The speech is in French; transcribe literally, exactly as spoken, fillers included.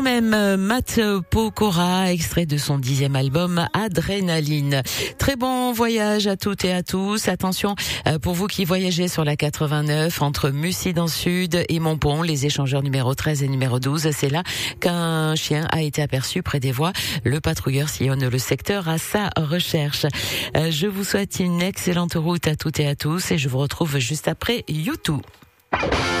Même euh, Matt Pokora, extrait de son dixième album Adrénaline. Très bon voyage à toutes et à tous. Attention euh, pour vous qui voyagez sur la quatre-vingt-neuf entre Mussy dans le sud et Montpont, les échangeurs numéro treize et numéro douze. C'est là qu'un chien a été aperçu près des voies. Le patrouilleur sillonne le secteur à sa recherche. Euh, je vous souhaite une excellente route à toutes et à tous et je vous retrouve juste après YouTube.